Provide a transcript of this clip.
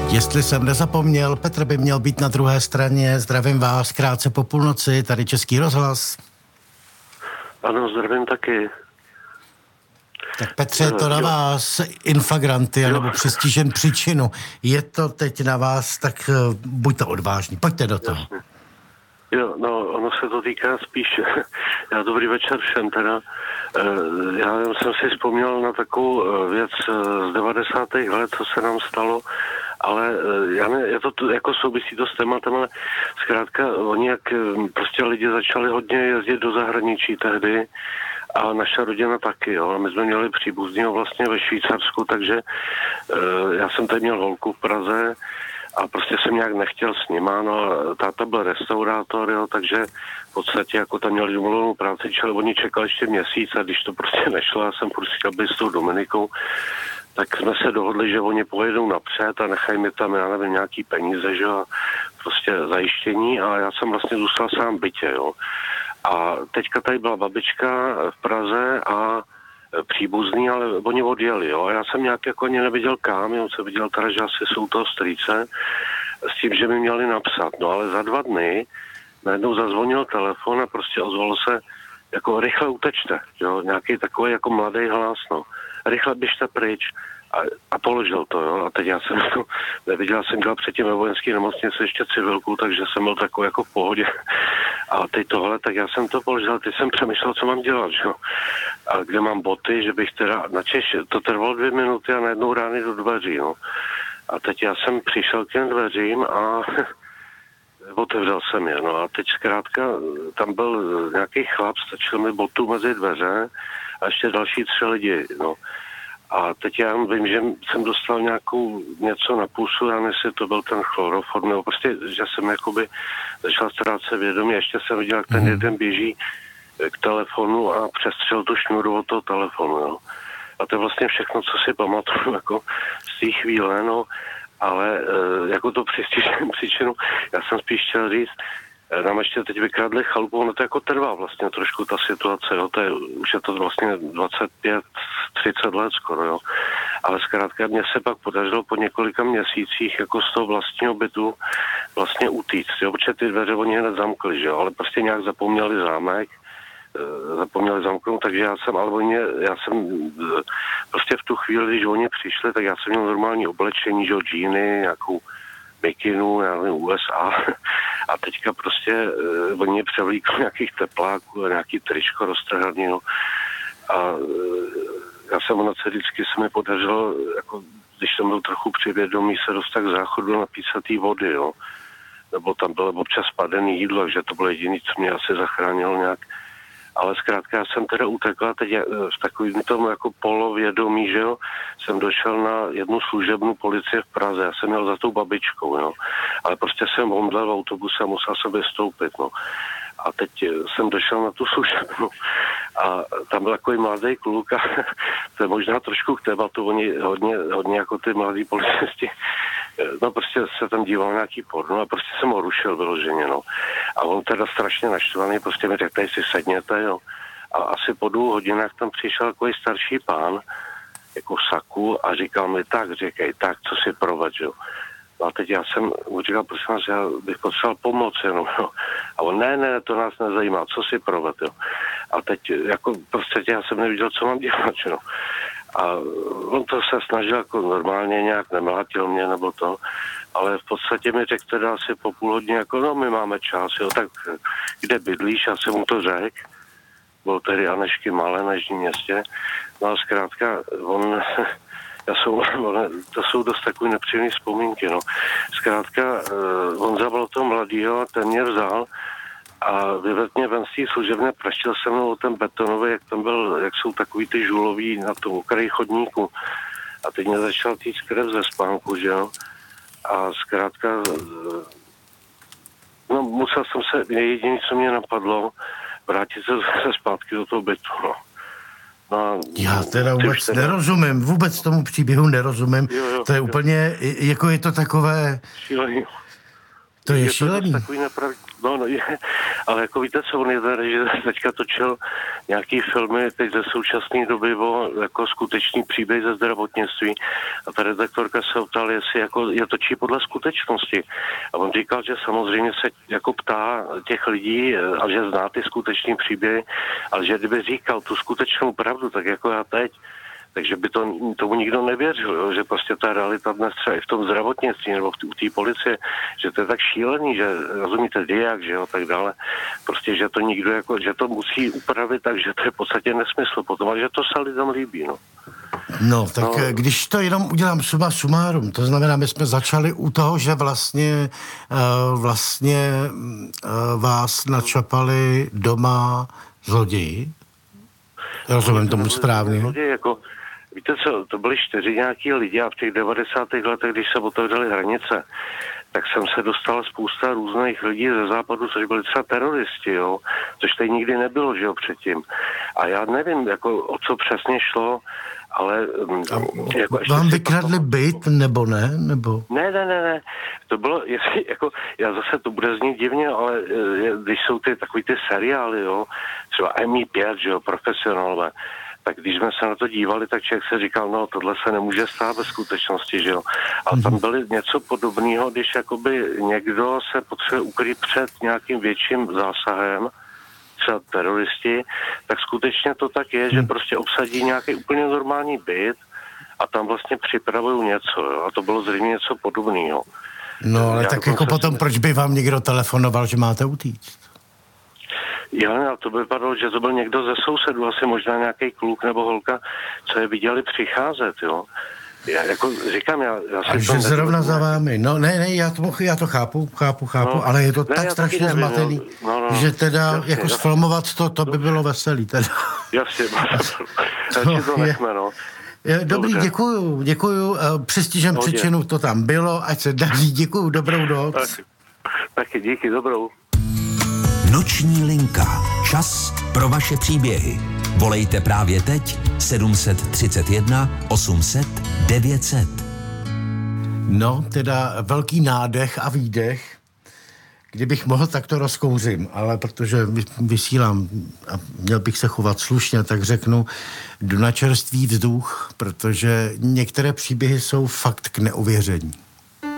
Jestli jsem nezapomněl, Petr by měl být na druhé straně. Zdravím vás, krátce po půlnoci, tady Český rozhlas. Ano, zdravím taky. Tak Petře, to na vás infagranty, nebo přistižen příčinu. Je to teď na vás, tak buďte odvážní, pojďte do toho. Jasně. Jo, no, ono se to týká spíš, já dobrý večer všem teda, já jsem si vzpomněl na takovou věc z 90. let, co se nám stalo, ale je to jako souvisí to s tématem, ale zkrátka oni jak prostě lidi začali hodně jezdit do zahraničí tehdy a naše rodina taky, jo, a my jsme měli příbuznýho vlastně ve Švýcarsku, takže já jsem tady měl holku v Praze a prostě jsem nějak nechtěl s nima, no a táta byl restaurátor, jo, takže v podstatě jako tam měli domluvenou práci, čili oni čekali ještě měsíc a když to prostě nešlo, já jsem prostě chtěl být s tou Dominikou, tak jsme se dohodli, že oni pojedou napřed a nechají mi tam, já nevím, nějaký peníze, že jo, prostě zajištění a já jsem vlastně zůstal sám v bytě, jo. A teďka tady byla babička v Praze a příbuzný, ale oni odjeli, jo. A já jsem nějak jako ani neviděl kam, jo, jsem viděl teda, že asi jsou toho strýce, s tím, že mi měli napsat. No ale za 2 dny najednou zazvonil telefon a prostě ozvalo se, jako rychle utečte, jo, nějaký takový jako mladý hlas, no. Rychle běžte pryč. A položil to, jo. A teď já jsem to neviděl, jsem dělal předtím ve vojenské nemocnici ještě civilku, takže jsem byl takový jako v pohodě. A teď tohle, tak já jsem to položil, teď jsem přemýšlel, co mám dělat, jo. A kde mám boty, že bych teda načež, to trvalo 2 minuty a najednou rány do dveří, no. A teď já jsem přišel k těm dveřím a otevřel jsem je, no. A teď zkrátka tam byl nějaký chlap, stačil mi botu mezi dveře a ještě další 3 lidi, no. A teď já vím, že jsem dostal něco na pusu, já nevím, jestli to byl ten chloroform, nebo prostě, že jsem jakoby začal ztrácet vědomí, ještě jsem viděl, jak ten jeden běží k telefonu a přestřel tu šňůru od toho telefonu, jo. A to je vlastně všechno, co si pamatuju, jako z té chvíle, no, ale jako to příčinu, já jsem spíš chtěl říct, nám ještě teď vykradli chalupu, ono to jako trvá vlastně trošku ta situace, jo, už je to vlastně 25-30 let skoro, jo. Ale zkrátka mě se pak podařilo po několika měsících jako z toho vlastního bytu vlastně utíct, jo, protože ty dveře oni hned zamkli, že jo, ale prostě nějak zapomněli zámek, zapomněli zamknout, takže já jsem prostě v tu chvíli, když oni přišli, tak já jsem měl normální oblečení, že jo, džíny, nějakou mikinu, já nevím, USA a teďka prostě oni mě převlíkli nějakých tepláků, nějaký tričko roztrhaný, no. A já jsem vždycky se mi podařilo, jako když jsem byl trochu při vědomí, se dostat k záchodu napít se té vody, jo. Nebo tam bylo občas spadený jídlo, takže to bylo jediné, co mě asi zachránilo nějak. Ale zkrátka já jsem teda utekl a teď v takovým tom jako polovědomí, že jo, jsem došel na jednu služebnu policie v Praze, já jsem měl za tou babičkou, jo, ale prostě jsem omdlel v autobuse a musel jsem vystoupit, no. A teď jsem došel na tu služebnu a tam byl takový mladý kluk a to je možná trošku k tématu, oni hodně jako ty mladí policisti, no prostě se tam díval nějaký porno a prostě jsem ho rušil vyloženě, no. A on teda strašně naštvaný, prostě mi řekl, tady si sedněte, jo. A asi po 2 hodinách tam přišel takový starší pán, jako v saku a říkal mi, tak říkej, tak, co si provedl, jo. A teď já jsem mu říkal, prosím vás, já bych potřeboval pomoc jenom, jo. A on, ne, to nás nezajímá, co si proved, jo. A teď, jako prostě já jsem neviděl, co mám dělat, jo. A on to se snažil jako normálně nějak, nemlátil mě nebo to, ale v podstatě mi řekl teda asi po půl hodině, jako no, my máme čas, jo, tak kde bydlíš, já jsem mu to řekl, byl tedy Anešky Malé na Jižním Městě, no a zkrátka, to jsou dost takové nepříjemné vzpomínky, no. Zkrátka, on zavolal toho mladýho a ten mě vzal a vyvedl mě ven z té služebny, praštil se mnou o ten betonový, jak jsou takový ty žulový na tom okraji chodníku. A teď mě začal týct krev ze spánku, že jo. A zkrátka, no musel jsem se, jediné, co mě napadlo, vrátit se zpátky do toho bytu, no. No, já teda nerozumím, vůbec tomu příběhu nerozumím. Jo, to je úplně, jako je to takové... Šílený. To je šílený. No, ale jako víte co, on je ten režisér teďka točil nějaký filmy teď ze současné doby o jako skutečný příběh ze zdravotnictví a ta redaktorka se optala, jestli jako je točí podle skutečnosti. A on říkal, že samozřejmě se jako ptá těch lidí a že zná ty skutečný příběhy, ale že kdyby říkal tu skutečnou pravdu, tak jako já teď, takže by tomu nikdo nevěřil, jo? Že prostě ta realita dnes třeba i v tom zdravotnictví nebo u té policie, že to je tak šílený, že rozumíte diak, že jo, tak dále. Prostě, že to nikdo jako, že to musí upravit, takže to je v podstatě nesmysl potom, ale že to se lidem líbí, no. No, tak když to jenom udělám suma sumárum, to znamená, my jsme začali u toho, že vlastně vás načapali doma zloději. Rozumím tomu správně. Jako, víte co, to byli 4 nějaký lidi a v těch 90. letech, když se otevřely hranice, tak jsem se dostala spousta různých lidí ze západu, což byli třeba teroristi, jo, což tady nikdy nebylo, že jo, předtím. A já nevím, jako o co přesně šlo, ale... Jako vám vykradli byt, nebo ne? Nebo... Ne. To bylo, jako, já zase to bude znít divně, ale když jsou takový ty seriály, jo, třeba MI5, že jo, profesionálové, tak když jsme se na to dívali, tak člověk se říkal, no tohle se nemůže stát ve skutečnosti, že jo. Ale tam byly něco podobného, když jakoby někdo se potřebuje ukryt před nějakým větším zásahem, třeba teroristi, tak skutečně to tak je, že prostě obsadí nějaký úplně normální byt a tam vlastně připravují něco, jo. A to bylo zřejmě něco podobného. No, ale tak jako potom, proč by vám někdo telefonoval, že máte utíct? Jo, to by vypadalo, že to byl někdo ze sousedů, asi možná nějaký kluk nebo holka, co je viděli přicházet, jo. Já jako říkám, já si... A že zrovna za vámi. No ne, já to chápu, no, ale je to tak strašně zmatený, že teda jasně, jako sfilmovat to by bylo veselý teda. Jasně, takže to nechme, no. Dobrý, děkuju, přestižem příčinu to tam bylo, ať se daří, děkuju, dobrou noc. Taky díky, dobrou. Noční linka. Čas pro vaše příběhy. Volejte právě teď 731 800 900. No, teda velký nádech a výdech. Kdybych mohl, tak to rozkouřím, ale protože vysílám a měl bych se chovat slušně, tak řeknu, jdu na čerstvý vzduch, protože některé příběhy jsou fakt k neuvěření.